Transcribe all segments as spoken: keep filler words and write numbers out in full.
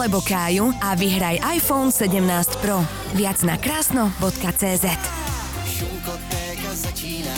alebo Káju a vyhraj iPhone sedemnásť Pro. Viac na krásno bodka cé zet. Šunkotéka začíná.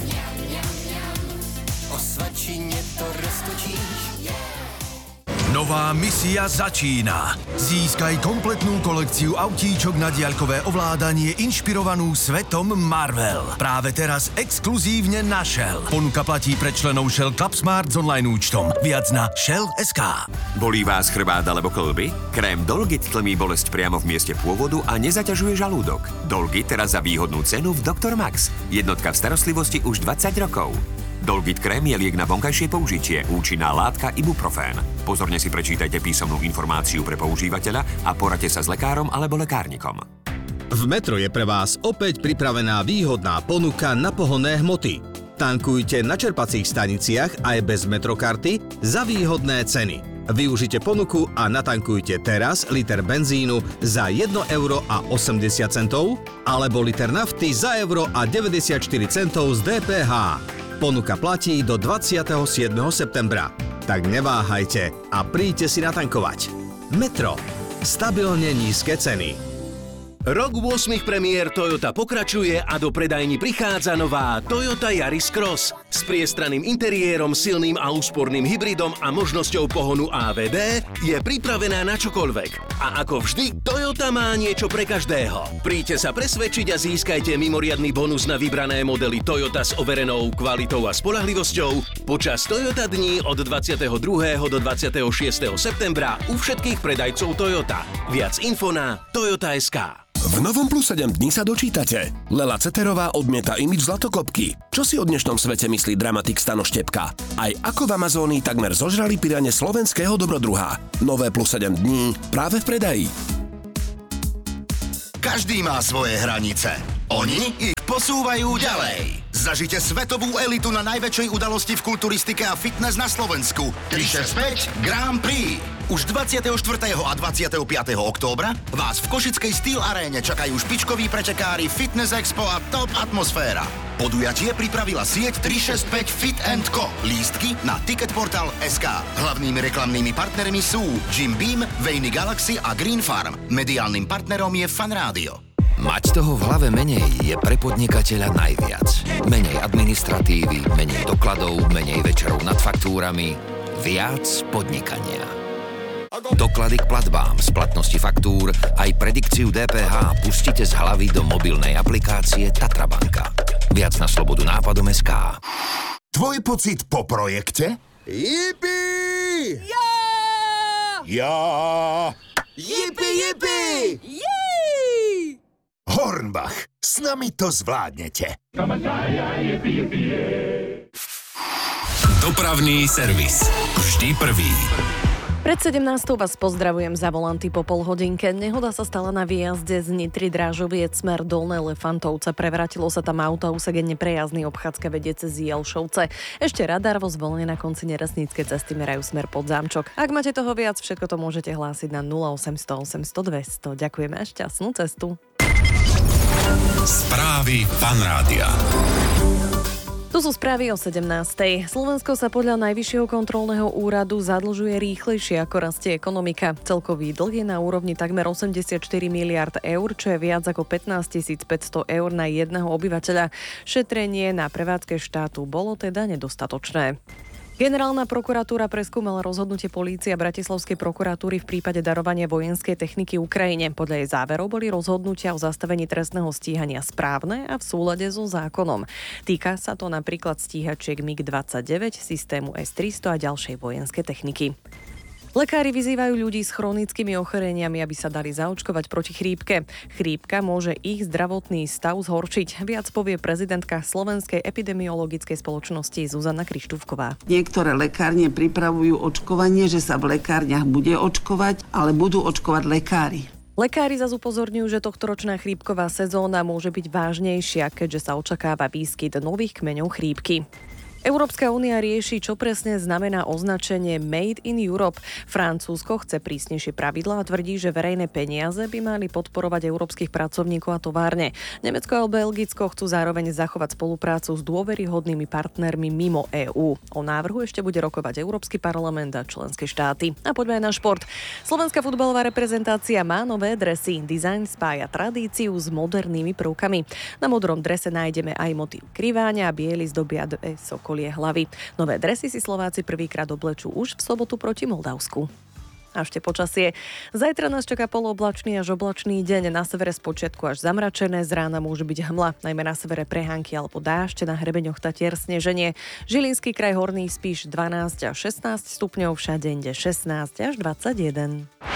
O svačině to roztočíš. Nová misia začína. Získaj kompletnú kolekciu autíčok na diaľkové ovládanie inšpirovanú svetom Marvel. Práve teraz exkluzívne na Shell. Ponuka platí pre členov Shell Club Smart s online účtom. Viac na Shell bodka es ká. Bolí vás chrbát alebo kĺby? Krém Dolgit tlmí bolesť priamo v mieste pôvodu a nezaťažuje žalúdok. Dolgit teraz za výhodnú cenu v doktor Max. Jednotka v starostlivosti už dvadsať rokov. Dolgit krém je liek na vonkajšie použitie, účinná látka ibuprofén. Pozorne si prečítajte písomnú informáciu pre používateľa a poradte sa s lekárom alebo lekárnikom. V Metro je pre vás opäť pripravená výhodná ponuka na pohonné hmoty. Tankujte na čerpacích staniciach aj bez Metrokarty za výhodné ceny. Využite ponuku a natankujte teraz liter benzínu za jedno euro a osemdesiat centov alebo liter nafty za euro a deväťdesiatštyri centov z dé pé há. Ponuka platí do dvadsiateho siedmeho septembra. Tak neváhajte a príďte si natankovať. Metro. Stabilne nízke ceny. Rok ôsmich premiér Toyota pokračuje a do predajní prichádza nová Toyota Yaris Cross s priestraným interiérom, silným a úsporným hybridom a možnosťou pohonu á vé dé je pripravená na čokoľvek. A ako vždy, Toyota má niečo pre každého. Príďte sa presvedčiť a získajte mimoriadny bonus na vybrané modely Toyota s overenou kvalitou a spoľahlivosťou počas Toyota dní od dvadsiateho druhého do dvadsiateho šiesteho septembra u všetkých predajcov Toyota. Viac info na toyota bodka es ká. V novom Plus sedem dní sa dočítate. Lela Ceterová odmieta imidž zlatokopky. Čo si o dnešnom svete myslí dramatik Stano Štepka? Aj ako v Amazónii takmer zožrali pirane slovenského dobrodruha. Nové Plus sedem dní práve v predaji. Každý má svoje hranice. Oni ich posúvajú ďalej. Zažite svetovú elitu na najväčšej udalosti v kulturistike a fitness na Slovensku. tri šesť päť Grand Prix. Už dvadsiateho štvrtého a dvadsiateho piateho októbra vás v košickej Steel Aréne čakajú špičkoví pretekári, Fitness Expo a top atmosféra. Podujatie pripravila sieť tri šesť päť Fit and Co. Lístky na ticketportal bodka es ká. Hlavnými reklamnými partnermi sú Jim Beam, Vejny Galaxy a Green Farm. Mediálnym partnerom je Fan Rádio. Mať toho v hlave menej je pre podnikateľa najviac. Menej administratívy, menej dokladov, menej večerov nad faktúrami, viac podnikania. Doklady k platbám, splatnosti faktúr, aj predikciu dé pé há pustite z hlavy do mobilnej aplikácie Tatra Banka. Viac na slobodu nápadom bodka es ká. Tvoj pocit po projekte? Jipi! Ja! Ja! Jipi, jipi! Jej! Hornbach, s nami to zvládnete. Dopravný servis. Vždy prvý. Pred sedemnástou vás pozdravujem za volanty po pol hodinke. Nehoda sa stala na výjazde z Nitry Drážoviec smer Dolné Lefantovce. Prevrátilo sa tam auto a úsek je neprejazdný, obchádzka vedie cez Jelšovce. Ešte radar vo Zvolne na konci Neresníckej cesty merajú smer pod Zámčok. Ak máte toho viac, všetko to môžete hlásiť na nula osemsto osemsto dvesto. Ďakujeme a šťastnú cestu. Správy Fan Rádia. Tu sú správy o sedemnástej. Slovensko sa podľa Najvyššieho kontrolného úradu zadlžuje rýchlejšie, ako rastie ekonomika. Celkový dlh je na úrovni takmer osemdesiatštyri miliárd eur, čo je viac ako pätnásťtisícpäťsto eur na jedného obyvateľa. Šetrenie na prevádzke štátu bolo teda nedostatočné. Generálna prokuratúra preskúmala rozhodnutie polície a Bratislavskej prokuratúry v prípade darovania vojenskej techniky Ukrajine. Podľa jej záverov boli rozhodnutia o zastavení trestného stíhania správne a v súlade so zákonom. Týka sa to napríklad stíhačiek mig dvadsaťdeväť, systému es tristo a ďalšej vojenskej techniky. Lekári vyzývajú ľudí s chronickými ochoreniami, aby sa dali zaočkovať proti chrípke. Chrípka môže ich zdravotný stav zhoršiť. Viac povie prezidentka Slovenskej epidemiologickej spoločnosti Zuzana Krištúfková. Niektoré lekárne pripravujú očkovanie, že sa v lekárniach bude očkovať, ale budú očkovať lekári. Lekári zas upozorňujú, že tohtoročná chrípková sezóna môže byť vážnejšia, keďže sa očakáva výskyt nových kmeňov chrípky. Európska únia rieši, čo presne znamená označenie Made in Europe. Francúzsko chce prísnejšie pravidlá a tvrdí, že verejné peniaze by mali podporovať európskych pracovníkov a továrne. Nemecko a Belgicko chcú zároveň zachovať spoluprácu s dôveryhodnými partnermi mimo EÚ. O návrhu ešte bude rokovať Európsky parlament a členské štáty. A poďme aj na šport. Slovenská futbalová reprezentácia má nové dresy. Dizajn spája tradíciu s modernými prvkami. Na modrom drese nájdeme aj motív kriváňa a biely zdobia dve sokolie hlavy. Nové dresy si Slováci prvýkrát oblečú už v sobotu proti Moldavsku. A ešte počasie. Zajtra nás čaká polooblačný až oblačný deň. Na severe spočiatku až zamračené, z rána môže byť hmla. Najmä na severe prehánky alebo dážď, na hrebeňoch Tatier sneženie. Žilinský kraj, Horný Spíš dvanásť až šestnásť stupňov, všade inde šestnásť až dvadsaťjeden.